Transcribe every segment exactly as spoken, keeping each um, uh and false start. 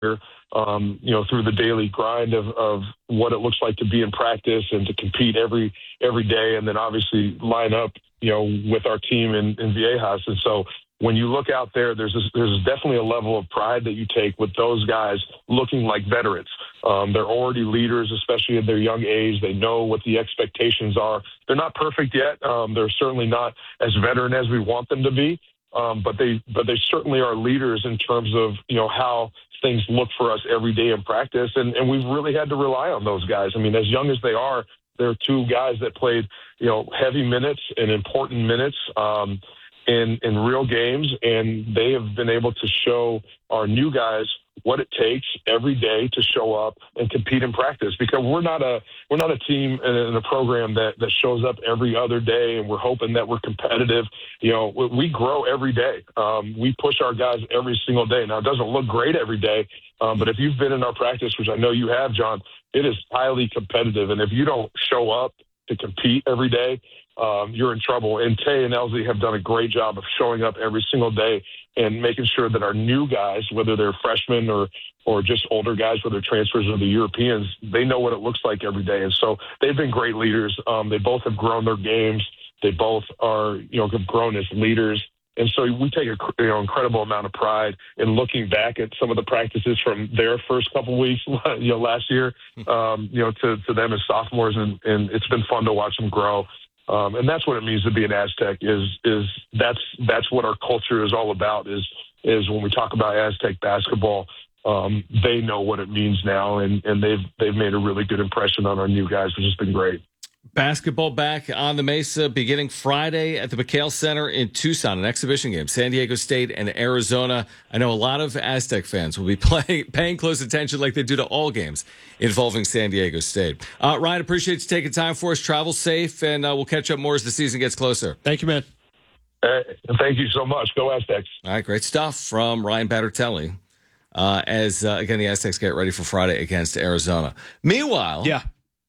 um, you know, through the daily grind of, of what it looks like to be in practice and to compete every every day, and then obviously line up, you know, with our team in, in Viejas. And so when you look out there, there's a, there's definitely a level of pride that you take with those guys looking like veterans. Um, they're already leaders, especially at their young age. They know what the expectations are. They're not perfect yet. Um, they're certainly not as veteran as we want them to be. Um, but they but they certainly are leaders in terms of, you know, how things look for us every day in practice. And, and we've really had to rely on those guys. I mean, as young as they are, they're two guys that played, you know, heavy minutes and important minutes um, in, in real games. And they have been able to show our new guys what it takes every day to show up and compete in practice, because we're not a we're not a team in a program that, that shows up every other day and we're hoping that we're competitive. You know, we grow every day. Um, we push our guys every single day. Now, it doesn't look great every day, um, but if you've been in our practice, which I know you have, John, it is highly competitive. And if you don't show up to compete every day, um, you're in trouble. And Tay and Elsie have done a great job of showing up every single day and making sure that our new guys, whether they're freshmen or or just older guys, whether transfers or the Europeans, they know what it looks like every day. And so they've been great leaders. Um, they both have grown their games. They both are, you know, have grown as leaders. And so we take a you know incredible amount of pride in looking back at some of the practices from their first couple weeks, you know, last year, um, you know, to, to them as sophomores. And, and it's been fun to watch them grow. Um, and that's what it means to be an Aztec. Is is that's that's what our culture is all about. Is is when we talk about Aztec basketball, um, they know what it means now, and, and they've they've made a really good impression on our new guys, which has been great. Basketball back on the Mesa beginning Friday at the McHale Center in Tucson, an exhibition game, San Diego State and Arizona. I know a lot of Aztec fans will be play, paying close attention like they do to all games involving San Diego State. Uh, Ryan, appreciate you taking time for us. Travel safe, and uh, we'll catch up more as the season gets closer. Thank you, man. Uh, thank you so much. Go Aztecs. All right, great stuff from Ryan Battertelli uh, as, uh, again, the Aztecs get ready for Friday against Arizona. Meanwhile... Yeah.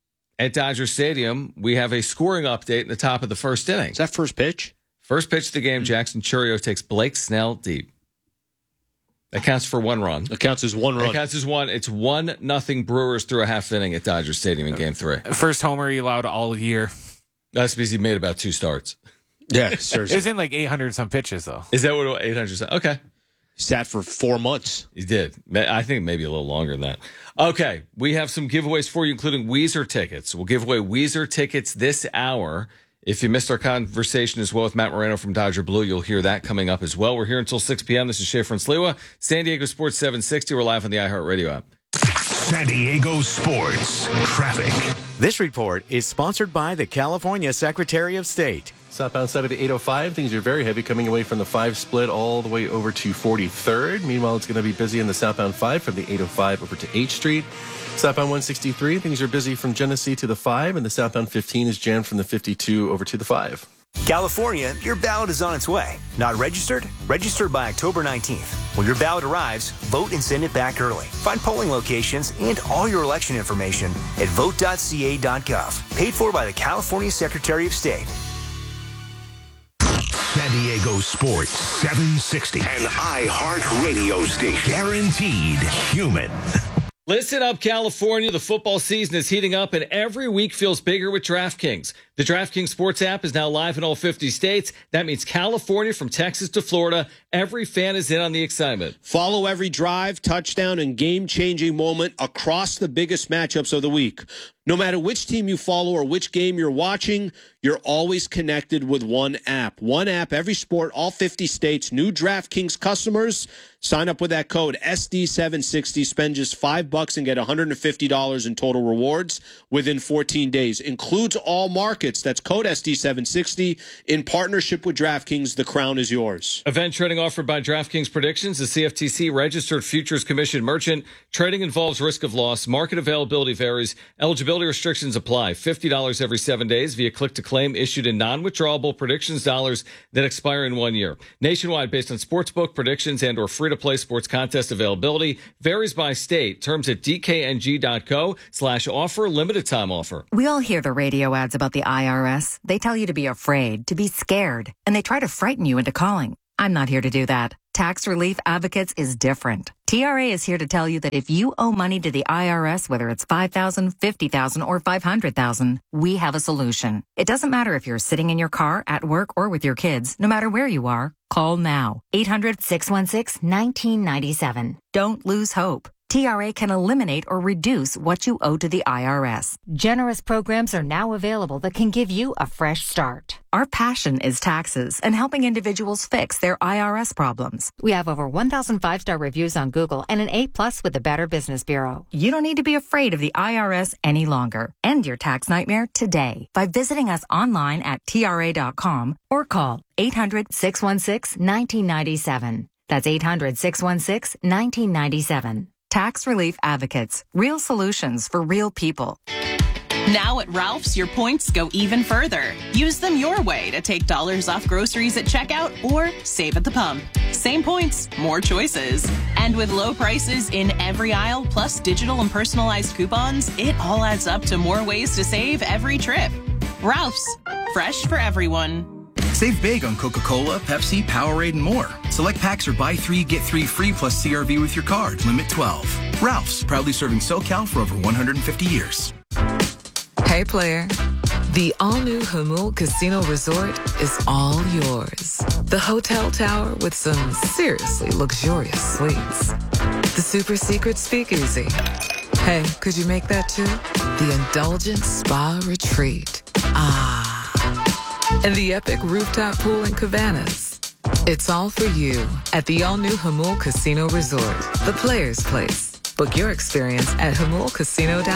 At Dodger Stadium, we have a scoring update in the top of the first inning. Is that first pitch? First pitch of the game, Jackson Churio takes Blake Snell deep. That counts for one run. That counts as one run. That counts as one. It's one nothing Brewers through a half inning at Dodger Stadium in Game Three. First homer he allowed all year. That's because he made about two starts. Yeah, seriously. It was in like eight hundred some pitches though. Is that what eight hundred? Okay. Sat for four months. He did. I think maybe a little longer than that. Okay, we have some giveaways for you, including Weezer tickets. We'll give away Weezer tickets this hour. If you missed our conversation as well with Matt Moreno from Dodger Blue, you'll hear that coming up as well. We're here until six p.m. This is Schaefer and Sliwa, San Diego Sports seven sixty. We're live on the iHeartRadio app. San Diego Sports Traffic. This report is sponsored by the California Secretary of State. Southbound seven to eight oh five, things are very heavy coming away from the five split all the way over to forty-third. Meanwhile, it's going to be busy in the southbound five from the eight oh five over to H Street. Southbound one sixty-three, things are busy from Genesee to the five, and the southbound fifteen is jammed from the fifty-two over to the five. California, your ballot is on its way. Not registered? Register by October nineteenth. When your ballot arrives, vote and send it back early. Find polling locations and all your election information at vote dot c a dot gov. Paid for by the California Secretary of State. San Diego Sports seven sixty. An iHeartRadio station. Guaranteed human. Listen up, California. The football season is heating up, and every week feels bigger with DraftKings. The DraftKings Sports app is now live in all fifty states. That means California from Texas to Florida. Every fan is in on the excitement. Follow every drive, touchdown, and game-changing moment across the biggest matchups of the week. No matter which team you follow or which game you're watching, you're always connected with one app. One app, every sport, all fifty states. New DraftKings customers, sign up with that code S D seven sixty. Spend just five bucks and get one hundred fifty dollars in total rewards within fourteen days. Includes all markets. That's code S D seven sixty. In partnership with DraftKings, the crown is yours. Event trading offered by DraftKings Predictions, the C F T C registered futures commission merchant. Trading involves risk of loss. Market availability varies. Eligibility restrictions apply. fifty dollars every seven days via click-to-claim issued in non-withdrawable predictions dollars that expire in one year. Nationwide based on sportsbook predictions and or free-to-play sports contest availability. Varies by state. Terms at d k n g dot co slash offer. Limited time offer. We all hear the radio ads about the I R S. They tell you to be afraid, to be scared, and they try to frighten you into calling. I'm not here to do that. Tax Relief Advocates is different. T R A is here to tell you that if you owe money to the I R S, whether it's five thousand dollars, fifty thousand dollars, or five hundred thousand dollars, we have a solution. It doesn't matter if you're sitting in your car, at work, or with your kids. No matter where you are, call now. eight hundred, six one six, one nine nine seven. Don't lose hope. T R A can eliminate or reduce what you owe to the I R S. Generous programs are now available that can give you a fresh start. Our passion is taxes and helping individuals fix their I R S problems. We have over one thousand five-star reviews on Google and an A plus with the Better Business Bureau. You don't need to be afraid of the I R S any longer. End your tax nightmare today by visiting us online at T R A dot com or call eight hundred, six one six, one nine nine seven. That's eight hundred, six one six, one nine nine seven. Tax Relief Advocates. Real solutions for real people. Now at Ralph's, your points go even further. Use them your way to take dollars off groceries at checkout or save at the pump. Same points, more choices. And with low prices in every aisle, plus digital and personalized coupons, it all adds up to more ways to save every trip. Ralph's, fresh for everyone. Save big on Coca-Cola, Pepsi, Powerade, and more. Select packs are buy three, get three free plus C R V with your card. Limit twelve. Ralph's, proudly serving SoCal for over one hundred fifty years. Hey, player. The all-new Jamul Casino Resort is all yours. The hotel tower with some seriously luxurious suites. The super secret speakeasy. Hey, could you make that too? The indulgent spa retreat. Ah. And the epic rooftop pool in Cabanas. It's all for you at the all-new Jamul Casino Resort, the player's place. Book your experience at jamul casino dot com.